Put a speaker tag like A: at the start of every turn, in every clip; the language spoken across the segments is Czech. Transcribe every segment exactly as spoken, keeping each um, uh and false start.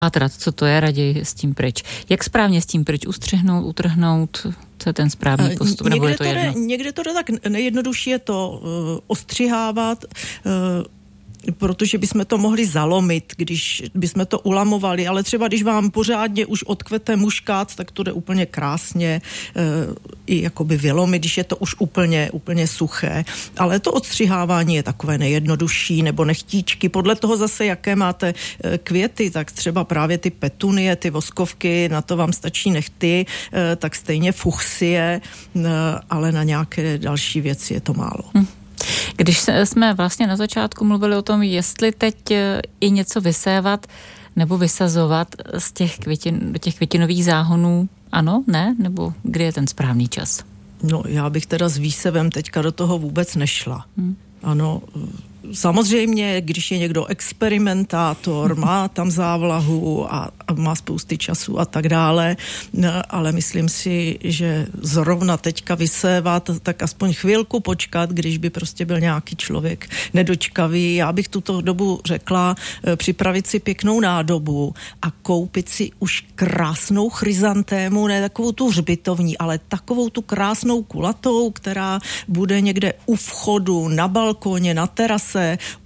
A: pátrat, co to je, raději s tím pryč. Jak správně s tím pryč ustřihnout, utrhnout, co je ten správný postup, nebo je to, to jedno?
B: Ne, někde to jde tak nejjednodušší je to uh, ostřihávat, uh, protože bychom to mohli zalomit, když bychom to ulamovali, ale třeba když vám pořádně už odkvete muškát, tak to jde úplně krásně e, i jakoby vylomit, když je to už úplně, úplně suché. Ale to odstřihávání je takové nejjednodušší, nebo nechtíčky. Podle toho zase, jaké máte e, květy, tak třeba právě ty petunie, ty voskovky, na to vám stačí nechty, e, tak stejně fuchsie, e, ale na nějaké další věci je to málo. Hm.
A: Když jsme vlastně na začátku mluvili o tom, jestli teď i něco vysévat nebo vysazovat z těch květin, do těch květinových záhonů, ano, ne? Nebo kdy je ten správný čas?
B: No, já bych teda s výsevem teďka do toho vůbec nešla. Hmm. Ano, samozřejmě, když je někdo experimentátor, má tam závlahu a, a má spousty času a tak dále, ale myslím si, že zrovna teďka vysévat, tak aspoň chvilku počkat, když by prostě byl nějaký člověk nedočkavý. Já bych tuto dobu řekla, připravit si pěknou nádobu a koupit si už krásnou chryzantému, ne takovou tu hřbitovní, ale takovou tu krásnou kulatou, která bude někde u vchodu, na balkoně, na terase,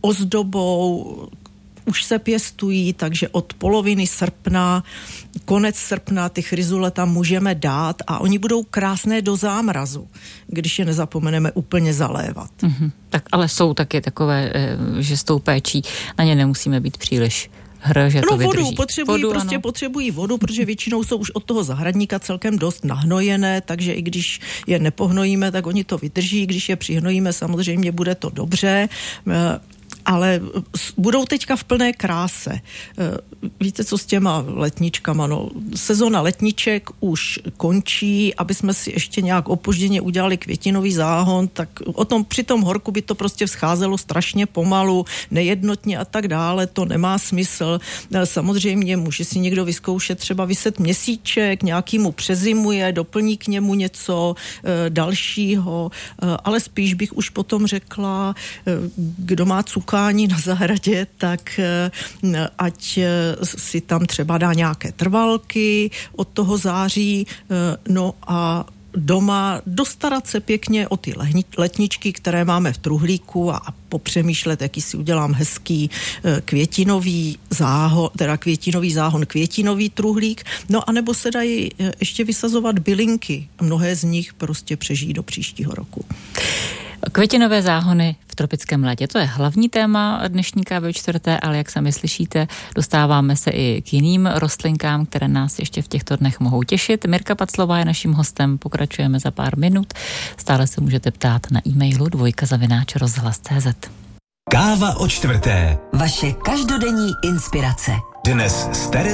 B: ozdobou, už se pěstují, takže od poloviny srpna, konec srpna ty chryzule tam můžeme dát a oni budou krásné do zámrazu, když je nezapomeneme úplně zalévat.
A: Mm-hmm. Tak ale jsou taky takové, že s tou péčí na ně nemusíme být příliš hr, že
B: no,
A: to vydrží.
B: vodu, potřebují,
A: vodu,
B: prostě
A: ano.
B: potřebují vodu, protože většinou jsou už od toho zahradníka celkem dost nahnojené, takže i když je nepohnojíme, tak oni to vydrží, když je přihnojíme, samozřejmě bude to dobře, ale budou teďka v plné kráse. Víte, co s těma letničkama? No, sezona letniček už končí, aby jsme si ještě nějak opožděně udělali květinový záhon, tak o tom, při tom horku by to prostě vzcházelo strašně pomalu, nejednotně a tak dále, to nemá smysl. Samozřejmě může si někdo vyzkoušet třeba vyset měsíček, nějaký mu přezimuje, doplní k němu něco e, dalšího, e, ale spíš bych už potom řekla, e, kdo má cukání na zahradě, tak e, ať si tam třeba dá nějaké trvalky od toho září, no a doma dostarat se pěkně o ty letničky, které máme v truhlíku a popřemýšlet, jaký si udělám hezký květinový záhon, teda květinový záhon, květinový truhlík, no a nebo se dají ještě vysazovat bylinky. Mnohé z nich prostě přežijí do příštího roku.
A: Květinové záhony v tropickém létě, to je hlavní téma dnešní Kávy čtvrté, ale jak sami slyšíte, dostáváme se i k jiným rostlinkám, které nás ještě v těchto dnech mohou těšit. Mirka Paclová je naším hostem, pokračujeme za pár minut. Stále se můžete ptát na e-mailu dvojka zavináč rozhlas tečka cé zet.
C: Káva o čtvrté.
D: Vaše každodenní inspirace.
C: Dnes s